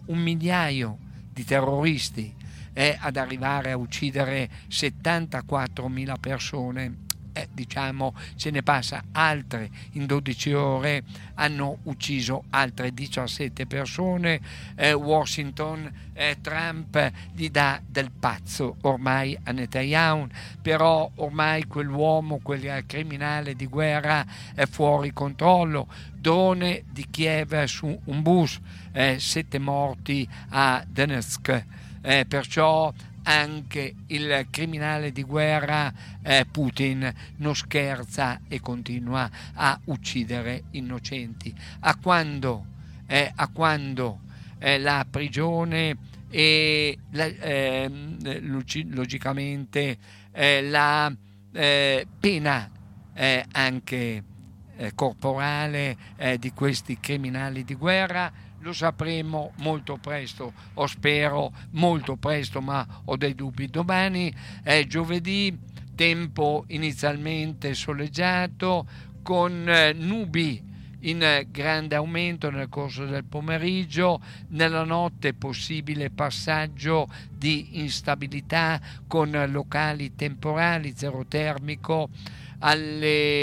un migliaio di terroristi ad arrivare a uccidere 74.000 persone. Diciamo, ce ne passa altre in 12 ore, hanno ucciso altre 17 persone. Washington, Trump gli dà del pazzo ormai a Netanyahu, però ormai quell'uomo, quel criminale di guerra è fuori controllo. Drone di Kiev su un bus, 7 morti a Donetsk, perciò anche il criminale di guerra Putin non scherza e continua a uccidere innocenti. A quando la prigione e logicamente la pena anche corporale di questi criminali di guerra lo sapremo molto presto, o spero molto presto, ma ho dei dubbi. Domani è giovedì, tempo inizialmente soleggiato con nubi in grande aumento nel corso del pomeriggio. Nella notte possibile passaggio di instabilità con locali temporali, zero termico al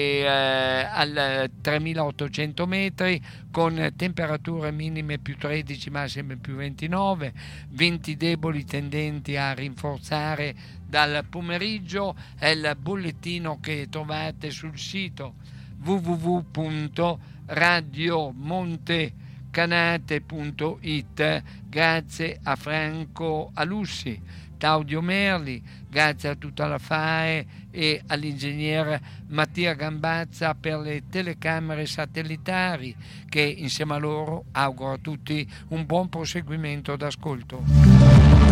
3.800 metri, con temperature minime più 13, massime più 29, venti deboli tendenti a rinforzare dal pomeriggio. È il bollettino che trovate sul sito www.radiomontecanate.it. Grazie a Franco Alussi, Claudio Merli, grazie a tutta la FAE e all'ingegner Mattia Gambazza per le telecamere satellitari, che insieme a loro auguro a tutti un buon proseguimento d'ascolto.